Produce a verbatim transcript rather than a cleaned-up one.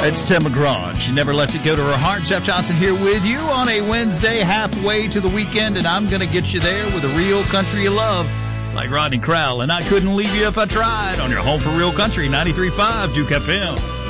It's Tim McGraw, and she never lets it go to her heart. Jeff Johnson here with you on a Wednesday, halfway to the weekend, and I'm going to get you there with a real country you love, like Rodney Crowell. And I couldn't leave you if I tried on your home for real country, ninety-three point five Duke F M.